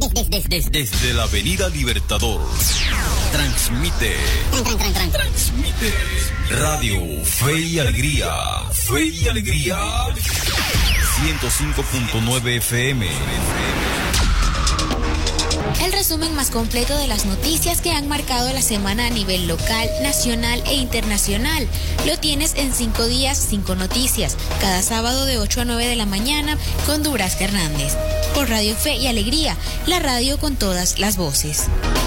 Desde la Avenida Libertador. Transmite Radio Fe y Alegría. Fe y Alegría. 105.9 FM. El resumen más completo de las noticias que han marcado la semana a nivel local, nacional e internacional. Lo tienes en 5 días, 5 noticias, cada sábado de 8 a 9 de la mañana con Durazca Hernández. Por Radio Fe y Alegría, la radio con todas las voces.